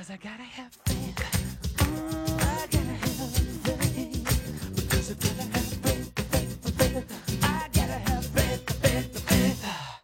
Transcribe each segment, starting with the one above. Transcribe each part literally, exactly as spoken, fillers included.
'Cause I gotta have faith. Oh, I gotta have faith. Because I gotta have faith, faith, faith. I gotta have faith, faith, faith.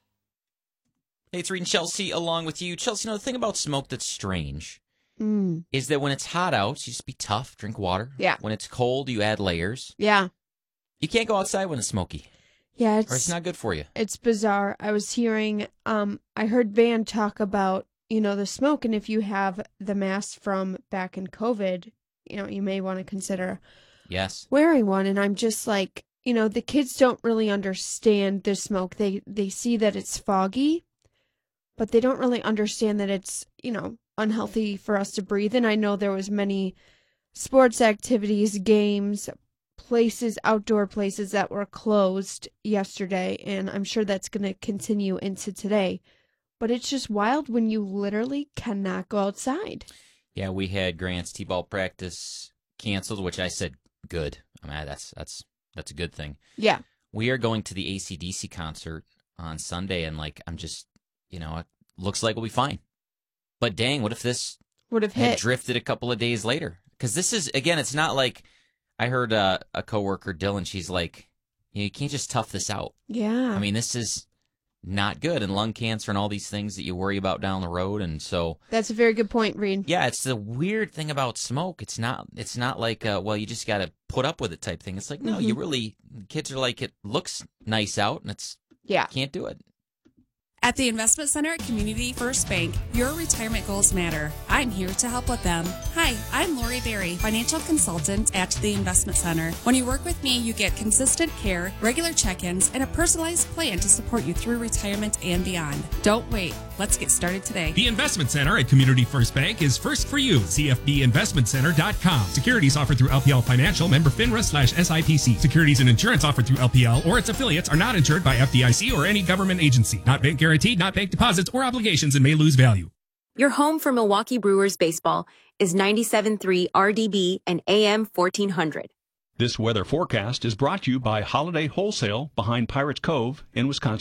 Hey, it's Reed and Chelsea along with you. Chelsea, you know, the thing about smoke that's strange Mm. is that when it's hot out, you just be tough, drink water. Yeah. When it's cold, you add layers. Yeah. You can't go outside when it's smoky. Yeah, Or it's it's not good for you. it's bizarre. I was hearing, um, I heard Van talk about, you know, the smoke, and if you have the mask from back in COVID, you know, you may want to consider Yes. wearing one. And I'm just like, you know, the kids don't really understand the smoke. They they see that it's foggy, but they don't really understand that it's, you know, unhealthy for us to breathe. And I know there was many sports activities, games, places, outdoor places that were closed yesterday, and I'm sure that's going to continue into today. But it's just wild when you literally cannot go outside. Yeah, we had Grant's T-ball practice canceled, which I said good. I mean, that's that's that's a good thing. Yeah. We are going to the A C D C concert on Sunday, and like I'm just, you know, it looks like we'll be fine. But dang, what if this Would have had hit. drifted a couple of days later? Because this is, again, it's not like I heard uh, a coworker, Dylan. She's like, you can't just tough this out. Yeah. I mean, this is not good, and lung cancer and all these things that you worry about down the road, and so That's a very good point, Reed. yeah, it's the weird thing about smoke. It's not, it's not like, uh, well, you just got to put up with it type thing. It's like, no, Mhm. you really, kids are like, it looks nice out, and it's Yeah. can't do it. At the Investment Center at Community First Bank, your retirement goals matter. I'm here to help with them. Hi, I'm Lori Berry, financial consultant at the Investment Center. When you work with me, you get consistent care, regular check-ins, and a personalized plan to support you through retirement and beyond. Don't wait. Let's get started today. The Investment Center at Community First Bank is first for you. C F B investment center dot com. Securities offered through L P L Financial, member FINRA slash S I P C. Securities and insurance offered through L P L or its affiliates are not insured by F D I C or any government agency. Not bank guaranteed, not bank deposits or obligations, and may lose value. Your home for Milwaukee Brewers baseball is ninety-seven point three R D B and A M fourteen hundred. This weather forecast is brought to you by Holiday Wholesale behind Pirates Cove in Wisconsin.